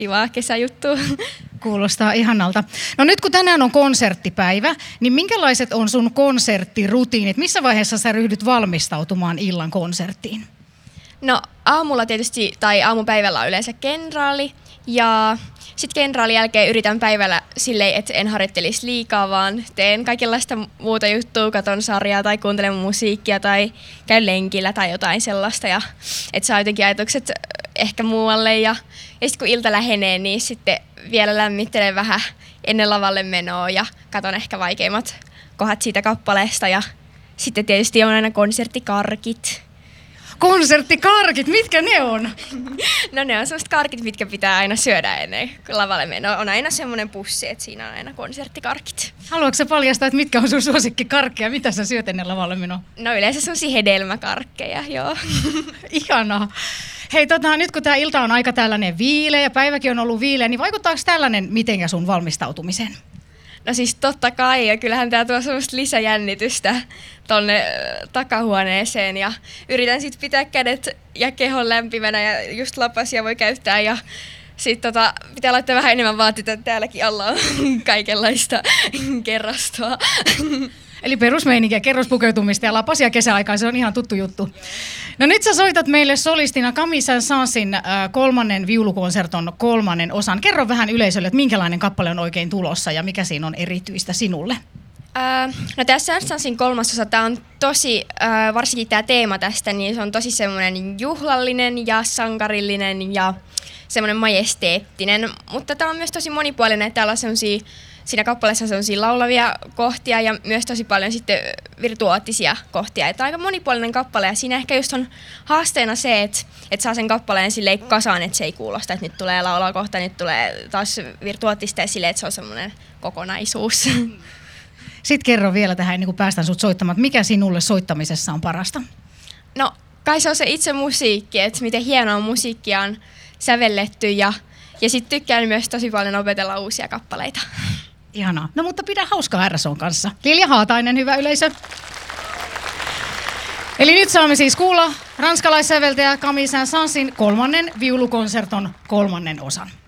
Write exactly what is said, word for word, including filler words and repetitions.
Kiva kesäjuttu. Kuulostaa ihanalta. No nyt kun tänään on konserttipäivä, niin minkälaiset on sun konserttirutiinit? Missä vaiheessa sä ryhdyt valmistautumaan illan konserttiin? No aamulla tietysti, tai aamupäivällä on yleensä kenraali. Ja sitten kenraalin jälkeen yritän päivällä silleen, että en harjoittelisi liikaa, vaan teen kaikenlaista muuta juttua, katon sarjaa tai kuuntelen musiikkia tai käyn lenkillä tai jotain sellaista. Ja että saa jotenkin ajatukset ehkä muualle. Ja, ja sitten kun ilta lähenee, niin sitten vielä lämmittelen vähän ennen lavalle menoa ja katon ehkä vaikeimmat kohdat siitä kappaleesta. Ja sitten tietysti on aina konserttikarkit. Konserttikarkit, mitkä ne on? No ne on sellaiset karkit, mitkä pitää aina syödä ennen lavalle menoa. On aina semmoinen pussi, että siinä on aina konserttikarkit. Haluatko sä paljastaa, että mitkä on sun suosikkikarkkeja? Mitä sä syöt ennen lavalle menoa? No yleensä semmosia hedelmäkarkkeja, joo. Ihanaa. Hei, tota, nyt kun tää ilta on aika tällainen viileä ja päiväkin on ollut viileä, niin vaikuttaako tällainen mitenkä sun valmistautumiseen? No siis totta kai, ja kyllähän tää tuo semmoista lisäjännitystä tonne takahuoneeseen, ja yritän sit pitää kädet ja kehon lämpimänä, ja just lapasia voi käyttää, ja sit tota, pitää laittaa vähän enemmän vaatteita, täälläkin alla on kaikenlaista kerrastoa. Eli perusmeininkiä, kerrospukeutumista ja lapasia kesäaikaan, se on ihan tuttu juttu. No nyt sä soitat meille solistina Camille Saint-Saënsin äh, kolmannen viulukonserton kolmannen osan. Kerro vähän yleisölle, että minkälainen kappale on oikein tulossa ja mikä siinä on erityistä sinulle? Äh, no tässä Saint-Saënsin kolmas osa, tää on tosi, äh, varsinkin tämä teema tästä, niin se on tosi semmoinen juhlallinen ja sankarillinen ja semmoinen majesteettinen, mutta tää on myös tosi monipuolinen, että täällä on semmosia siinä kappaleessa on sellaisia laulavia kohtia ja myös tosi paljon sitten virtuoottisia kohtia. Että aika monipuolinen kappale ja siinä ehkä just on haasteena se, että, että saa sen kappaleen silleen kasaan, että se ei kuulosta, että nyt tulee laulava kohta, nyt tulee taas virtuoottista ja silleen, että se on semmoinen kokonaisuus. Sitten kerro vielä tähän ennen kuin päästään sut soittamaan, että mikä sinulle soittamisessa on parasta? No kai se on se itse musiikki, että miten hienoa musiikkia on sävelletty ja, ja sitten tykkään myös tosi paljon opetella uusia kappaleita. Ihanaa. No mutta pidä hauskaa R S O:n kanssa. Lilja Haatainen, hyvä yleisö. Eli nyt saamme siis kuulla ranskalaissäveltäjä Camille Saint-Saënsin kolmannen viulukonserton kolmannen osan.